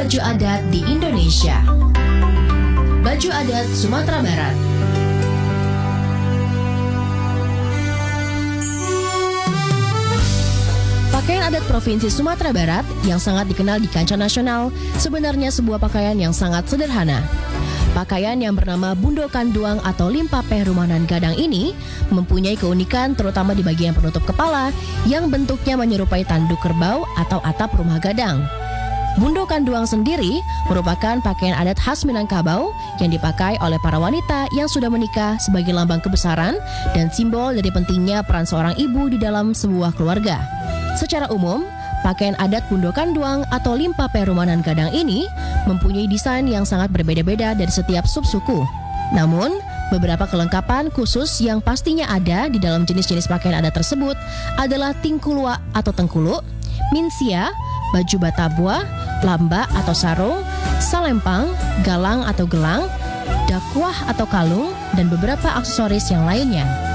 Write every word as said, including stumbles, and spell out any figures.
baju adat di Indonesia. Baju adat Sumatera Barat. Pakaian adat Provinsi Sumatera Barat yang sangat dikenal di kancah nasional sebenarnya sebuah pakaian yang sangat sederhana. Pakaian yang bernama Bundo Kanduang atau Limpapeh Rumanan Gadang ini mempunyai keunikan terutama di bagian penutup kepala yang bentuknya menyerupai tanduk kerbau atau atap rumah gadang. Bundo Kanduang sendiri merupakan pakaian adat khas Minangkabau yang dipakai oleh para wanita yang sudah menikah sebagai lambang kebesaran dan simbol dari pentingnya peran seorang ibu di dalam sebuah keluarga. Secara umum, pakaian adat Bundo Kanduang atau Limpapeh Rumanan Gadang ini mempunyai desain yang sangat berbeda-beda dari setiap subsuku. Namun, beberapa kelengkapan khusus yang pastinya ada di dalam jenis-jenis pakaian adat tersebut adalah tingkulua atau tengkuluk, minsia, baju batabua, lamba atau sarung, salempang, galang atau gelang, dakwah atau kalung, dan beberapa aksesoris yang lainnya.